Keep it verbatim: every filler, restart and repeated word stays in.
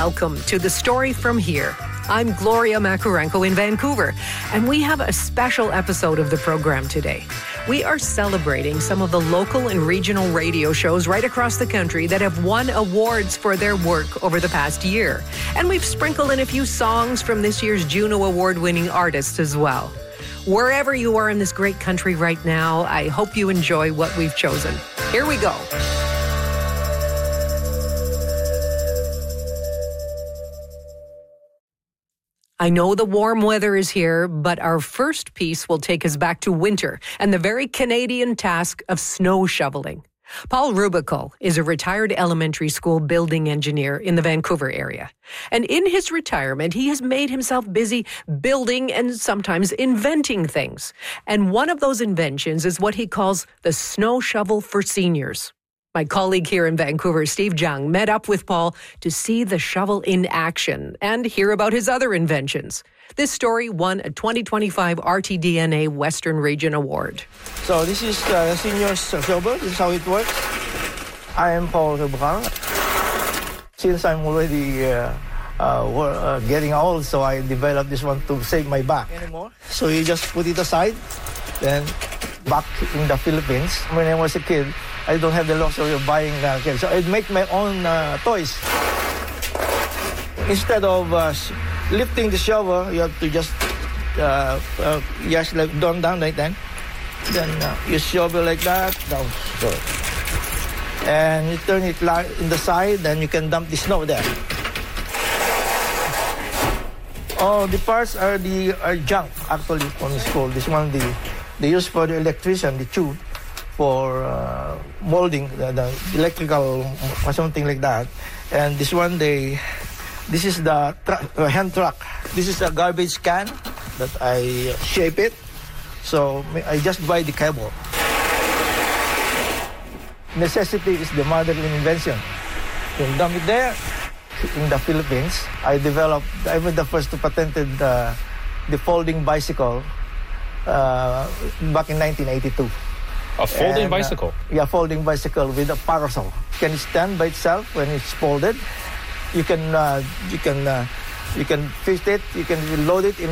welcome to The Story From Here. I'm Gloria Macarenko in Vancouver, and we have a special episode of the program today. We are celebrating some of the local and regional radio shows right across the country that have won awards for their work over the past year. And we've sprinkled in a few songs from this year's Juno Award-winning artists as well. Wherever you are in this great country right now, I hope you enjoy what we've chosen. Here we go. I know the warm weather is here, but our first piece will take us back to winter and the very Canadian task of snow shoveling. Paul Rubical is a retired elementary school building engineer in the Vancouver area. And in his retirement, he has made himself busy building and sometimes inventing things. And one of those inventions is what he calls the snow shovel for seniors. My colleague here in Vancouver, Steve Jung, met up with Paul to see the shovel in action and hear about his other inventions. This story won a twenty twenty-five R T D N A Western Region Award. So this is the seniors shovel. This is how it works. I am Paul Rubical. Since I'm already uh, uh, uh, getting old, so I developed this one to save my back. Anymore. So you just put it aside, then back in the Philippines. When I was a kid, I don't have the luxury of buying uh, kids. So I'd make my own uh, toys. Instead of uh, lifting the shovel, you have to just uh, uh, just like down, down like that. Then uh, you shovel like that, down. So, and you turn it like in the side, then you can dump the snow there. Oh, the parts are the are junk actually from school. This one the they use for the electrician, the tube, for uh, molding the, the electrical or something like that. And this one, they, this is the truck, uh, hand truck. This is a garbage can that I shape it. So I just buy the cable. Necessity is the mother of invention. You dump it there. In the Philippines, I developed, I was the first to patented uh, the folding bicycle uh, back in nineteen eighty-two. A folding and, bicycle? Uh, yeah, folding bicycle with a parasol. It can stand by itself when it's folded. You can uh, you can uh, you can fit it. You can load it in